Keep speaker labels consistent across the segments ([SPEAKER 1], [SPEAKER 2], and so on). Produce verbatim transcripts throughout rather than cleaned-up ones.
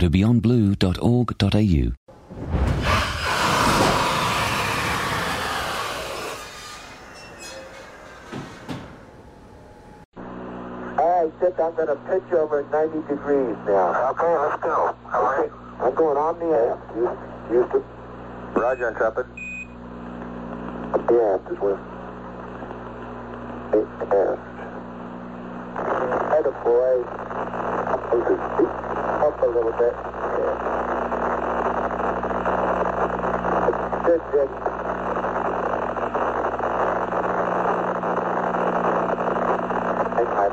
[SPEAKER 1] to beyond blue dot org dot a u.
[SPEAKER 2] All right, Dick, I'm going to pitch over at ninety degrees now.
[SPEAKER 3] Okay, let's go. All right.
[SPEAKER 2] I'm going on the air.
[SPEAKER 3] Houston. Roger, Intrepid.
[SPEAKER 2] Yeah, this way. Eight air. Head of boy. Up a little bit. Yeah. Good, Dick. Hang on.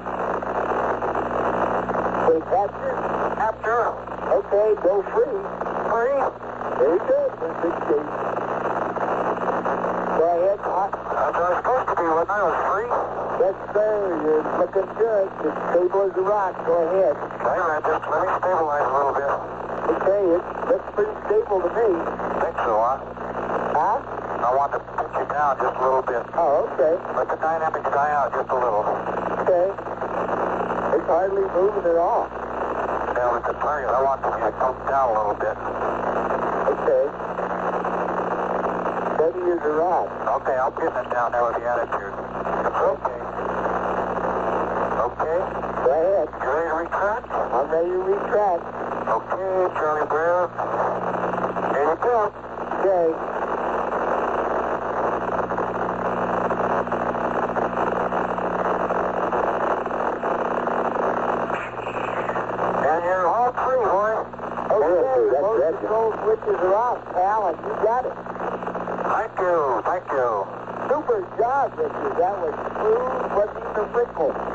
[SPEAKER 2] Wait, capture? Capture. Okay, go free. Free? Very good. That's big shape. Go ahead. Hot.
[SPEAKER 3] That's where I was supposed to be when I was free.
[SPEAKER 2] Yes, sir. You're looking good. As stable as a rock. Go ahead.
[SPEAKER 3] Hey, man, just let me stabilize a little bit.
[SPEAKER 2] Okay, it looks pretty stable to me.
[SPEAKER 3] Think so, huh?
[SPEAKER 2] Huh?
[SPEAKER 3] I want to pitch it down just a little bit.
[SPEAKER 2] Oh, okay.
[SPEAKER 3] Let the dynamics die out just a little.
[SPEAKER 2] Okay. It's hardly moving at all.
[SPEAKER 3] Yeah, with the target, I want to get come down a little bit.
[SPEAKER 2] Okay. Steady as a rock.
[SPEAKER 3] Okay, I'll pin it down there with the attitude. Okay. Okay.
[SPEAKER 2] Go ahead.
[SPEAKER 3] You ready to retract?
[SPEAKER 2] I'm ready to retract.
[SPEAKER 3] Okay, Charlie Brown. Here you go.
[SPEAKER 2] Okay.
[SPEAKER 3] And you're all free, boy.
[SPEAKER 2] Okay,
[SPEAKER 3] that's
[SPEAKER 2] most
[SPEAKER 3] it.
[SPEAKER 2] control switches are off, pal, and you got it.
[SPEAKER 3] Thank you, thank you.
[SPEAKER 2] Super job, Richard. That was smooth, wasn't even a wrinkle.